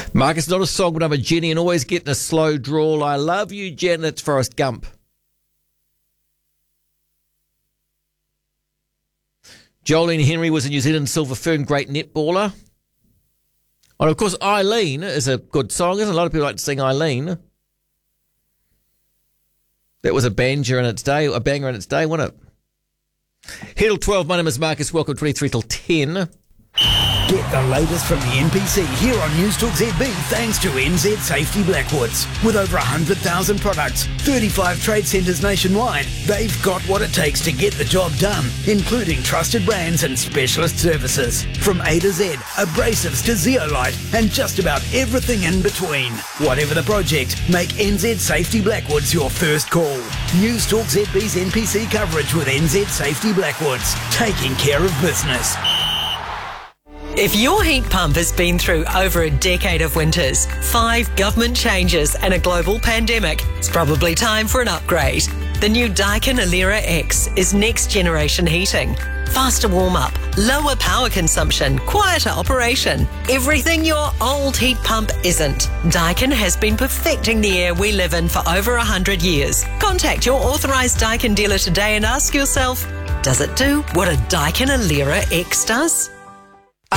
Mark, it's not a song, but I'm a Jenny and always getting a slow drawl. I love you, Jen. That's Forrest Gump. Jolene Henry was a New Zealand Silver Fern great netballer. And, of course, Eileen is a good song, isn't it? A lot of people like to sing Eileen. That was a banger in its day, wasn't it? Hiddle 12, my name is Marcus. Welcome 23 till 10. Get the latest from the NPC here on News Talk ZB thanks to NZ Safety Blackwoods. With over 100,000 products, 35 trade centres nationwide, they've got what it takes to get the job done, including trusted brands and specialist services. From A to Z, abrasives to zeolite, and just about everything in between. Whatever the project, make NZ Safety Blackwoods your first call. News Talk ZB's NPC coverage with NZ Safety Blackwoods, taking care of business. If your heat pump has been through over a decade of winters, 5 government changes and a global pandemic, it's probably time for an upgrade. The new Daikin Alera X is next generation heating. Faster warm-up, lower power consumption, quieter operation. Everything your old heat pump isn't. Daikin has been perfecting the air we live in for over 100 years. Contact your authorised Daikin dealer today and ask yourself, does it do what a Daikin Alera X does?